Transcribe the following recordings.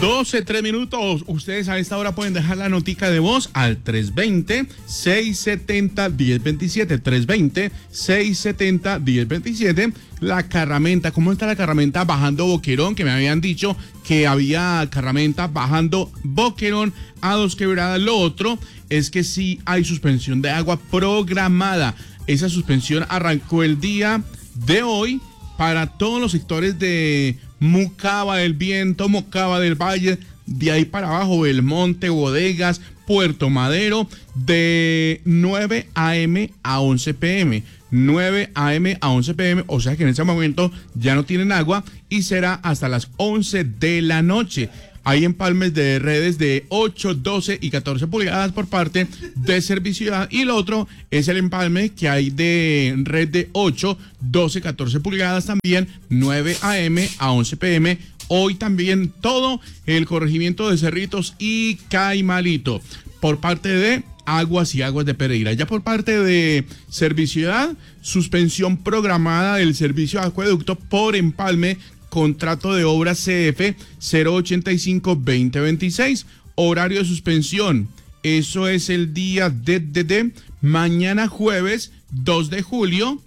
12:03. Ustedes a esta hora pueden dejar la notica de voz al 320-670-1027. 320-670-1027. La Carramenta, ¿cómo está la Carramenta bajando Boquerón? Que me habían dicho que había Carramenta bajando Boquerón a Dos Quebradas. Lo otro es que sí hay suspensión de agua programada. Esa suspensión arrancó el día de hoy para todos los sectores de Mucaba del Viento, Mucaba del Valle, de ahí para abajo, Belmonte, Bodegas, Puerto Madero, de 9 a.m. a 11 p.m. 9 a.m. a 11 p.m., o sea que en ese momento ya no tienen agua y será hasta las 11 de la noche. Hay empalmes de redes de 8, 12 y 14 pulgadas por parte de Serviciudad, y lo otro es el empalme que hay de red de 8, 12, 14 pulgadas también, 9 a.m. a 11 p.m. Hoy también todo el corregimiento de Cerritos y Caimalito por parte de Aguas y Aguas de Pereira. Ya por parte de Serviciudad, suspensión programada del servicio de acueducto por empalme, contrato de obra CF 085-2026, horario de suspensión. Eso es el día de mañana jueves 2 de julio,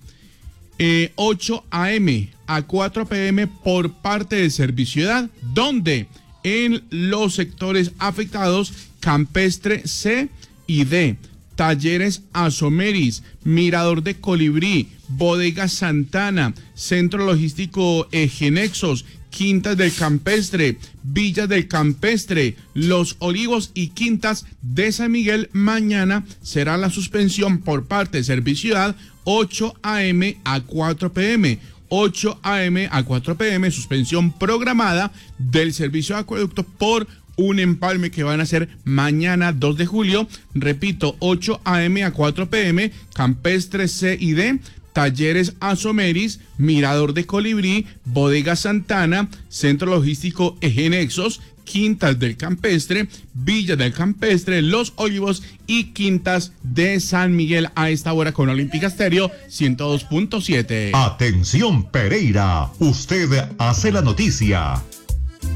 8 a.m. a 4 p.m. por parte de Serviciudad, donde en los sectores afectados, Campestre C y D, Talleres Asomeris, Mirador de Colibrí, Bodega Santana, Centro Logístico Egenexos, Quintas del Campestre, Villas del Campestre, Los Olivos y Quintas de San Miguel. Mañana será la suspensión por parte de Serviciudad, 8 a.m. a 4 p.m. 8 a.m. a 4 p.m. suspensión programada del servicio de acueducto por un empalme que van a hacer mañana 2 de julio. Repito, 8 a.m. a 4 p.m. Campestre C y D, Talleres Asomeris, Mirador de Colibrí, Bodega Santana, Centro Logístico Egenexos, Quintas del Campestre, Villa del Campestre, Los Olivos y Quintas de San Miguel. A esta hora con Olímpica Estéreo 102.7. Atención Pereira, usted hace la noticia.